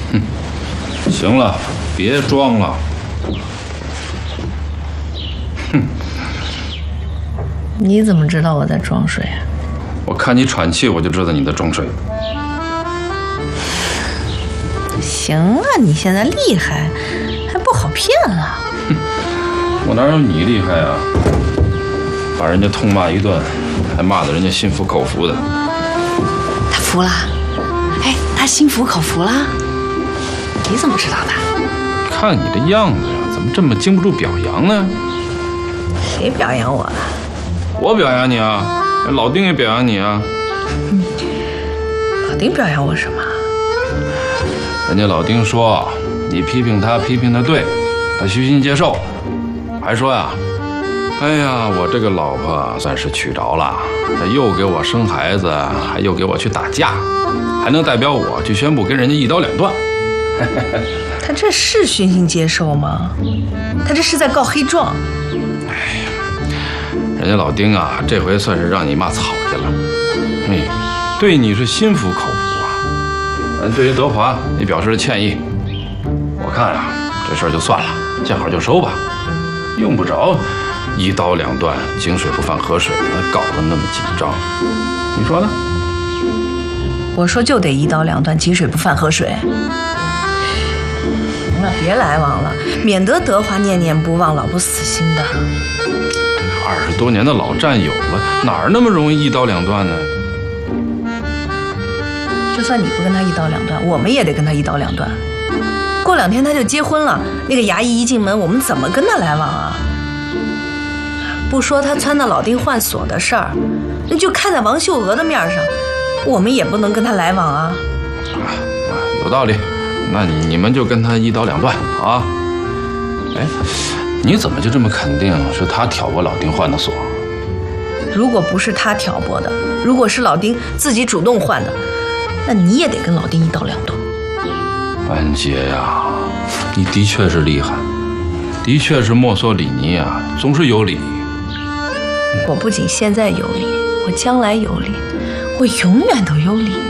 哼，行了，别装了。哼， 你怎么知道我在装睡啊？ 我看你喘气，我就知道你在装睡。 行啊，你现在厉害，还不好骗了。 哼，我哪有你厉害啊？把人家痛骂一顿，还骂得人家心服口服的。 他服了？哎，他心服口服了？你怎么知道的？ 看你这样子呀，怎么这么经不住表扬呢？ 谁表扬我了？ 我表扬你啊，老丁也表扬你啊。 老丁表扬我什么？ 人家老丁说你批评他批评的对，他虚心接受，还说呀，哎呀，我这个老婆算是娶着了，他又给我生孩子，还又给我去打架，还能代表我去宣布跟人家一刀两断。 他这是虚心接受吗？他这是在告黑状。 哎呀，人家老丁啊，这回算是让你骂草去了。哎，对你是心服口服啊。对于德华，你表示歉意。我看啊，这事儿就算了，见好就收吧，用不着一刀两断，井水不犯河水，搞得那么紧张。你说呢？ 我说就得一刀两断，井水不犯河水。行了，别来往了，免得德华念念不忘，老不死心的。 20多年的老战友了，哪儿那么容易一刀两断呢？ 就算你不跟他一刀两断，我们也得跟他一刀两断。过2天他就结婚了，那个衙役一进门，我们怎么跟他来往啊？不说他撺掇老丁换锁的事儿，那就看在王秀娥的面上，我们也不能跟他来往啊。 有道理，那你们就跟他一刀两断啊。哎，你怎么就这么肯定是他挑拨老丁换的锁？ 如果不是他挑拨的，如果是老丁自己主动换的，那你也得跟老丁一刀两断。 安杰呀，你的确是厉害，的确是墨索里尼啊，总是有理。 我不仅现在有理，我将来有理，我永远都有理。